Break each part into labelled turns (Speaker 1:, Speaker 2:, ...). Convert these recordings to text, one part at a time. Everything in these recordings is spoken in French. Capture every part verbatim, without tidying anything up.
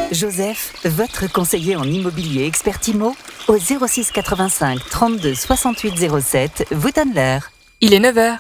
Speaker 1: Joseph, votre conseiller en immobilier expert IMO, au zéro six quatre-vingt-cinq trente-deux soixante-huit zéro sept, vous donne l'heure.
Speaker 2: Il est neuf heures.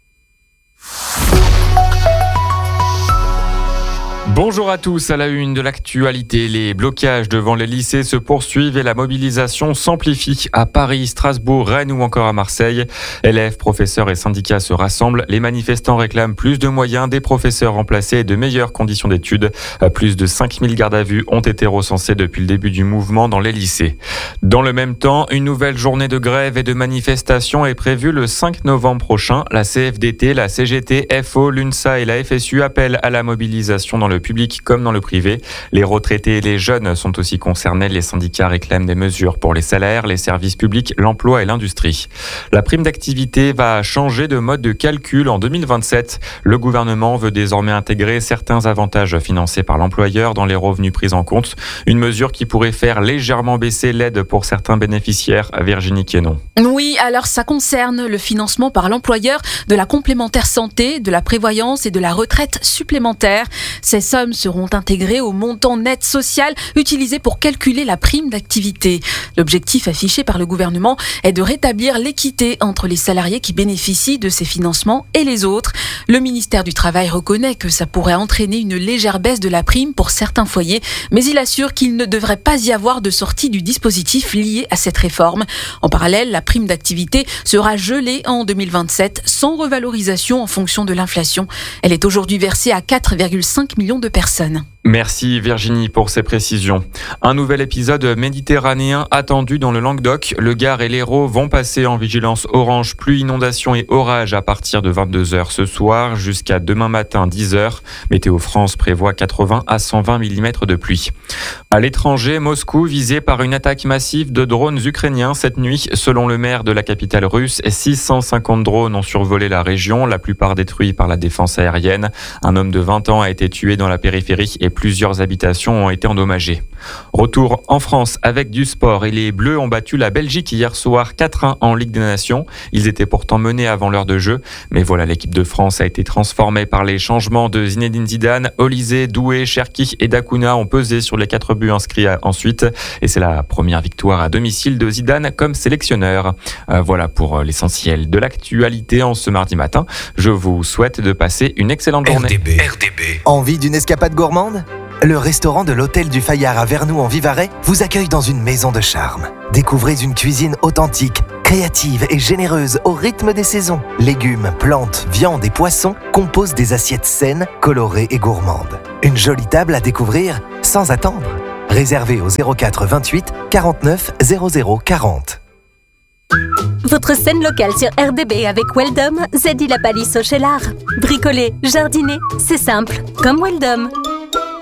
Speaker 3: Bonjour à tous, à la une de l'actualité, les blocages devant les lycées se poursuivent et la mobilisation s'amplifie à Paris, Strasbourg, Rennes ou encore à Marseille. Élèves, professeurs et syndicats se rassemblent. Les manifestants réclament plus de moyens, des professeurs remplacés et de meilleures conditions d'études. Plus de cinq mille gardes à vue ont été recensés depuis le début du mouvement dans les lycées. Dans le même temps, une nouvelle journée de grève et de manifestation est prévue le cinq novembre prochain. La C F D T, la C G T, F O, l'UNSA et la F S U appellent à la mobilisation dans le public comme dans le privé. Les retraités et les jeunes sont aussi concernés. Les syndicats réclament des mesures pour les salaires, les services publics, l'emploi et l'industrie. La prime d'activité va changer de mode de calcul en deux mille vingt-sept. Le gouvernement veut désormais intégrer certains avantages financés par l'employeur dans les revenus pris en compte. Une mesure qui pourrait faire légèrement baisser l'aide pour certains bénéficiaires. Virginie Quénon.
Speaker 2: Oui, alors ça concerne le financement par l'employeur de la complémentaire santé, de la prévoyance et de la retraite supplémentaire. Ces sommes seront intégrées au montant net social utilisé pour calculer la prime d'activité. L'objectif affiché par le gouvernement est de rétablir l'équité entre les salariés qui bénéficient de ces financements et les autres. Le ministère du Travail reconnaît que ça pourrait entraîner une légère baisse de la prime pour certains foyers, mais il assure qu'il ne devrait pas y avoir de sortie du dispositif lié à cette réforme. En parallèle, la prime d'activité sera gelée en deux mille vingt-sept sans revalorisation en fonction de l'inflation. Elle est aujourd'hui versée à quatre virgule cinq millions de personnes.
Speaker 3: Merci Virginie pour ces précisions. Un nouvel épisode méditerranéen attendu dans le Languedoc. Le Gard et l'Hérault vont passer en vigilance orange pluie, inondation et orage à partir de vingt-deux heures ce soir jusqu'à demain matin dix heures. Météo France prévoit quatre-vingts à cent vingt millimètres de pluie. À l'étranger, Moscou visé par une attaque massive de drones ukrainiens cette nuit. Selon le maire de la capitale russe, six cent cinquante drones ont survolé la région, la plupart détruits par la défense aérienne. Un homme de vingt ans a été tué dans la périphérie et plusieurs habitations ont été endommagées. Retour en France avec du sport et les Bleus ont battu la Belgique hier soir quatre à un en Ligue des Nations. Ils étaient pourtant menés avant l'heure de jeu. Mais voilà, l'équipe de France a été transformée par les changements de Zinedine Zidane. Olysée, Doué, Cherki et Dacuna ont pesé sur les quatre buts inscrits ensuite. Et c'est la première victoire à domicile de Zidane comme sélectionneur. Euh, voilà pour l'essentiel de l'actualité en ce mardi matin. Je vous souhaite de passer une excellente journée.
Speaker 4: R D B. R D B. Envie d'une escapade gourmande ? Le restaurant de l'Hôtel du Fayard à Vernoux en Vivarais vous accueille dans une maison de charme. Découvrez une cuisine authentique, créative et généreuse au rythme des saisons. Légumes, plantes, viandes et poissons composent des assiettes saines, colorées et gourmandes. Une jolie table à découvrir sans attendre. Réservez au zéro quatre vingt-huit quarante-neuf zéro zéro quarante.
Speaker 5: Votre scène locale sur R D B avec Weldom, Zeddy la palisse au Cheylard. Bricoler, jardiner, c'est simple, comme Weldom.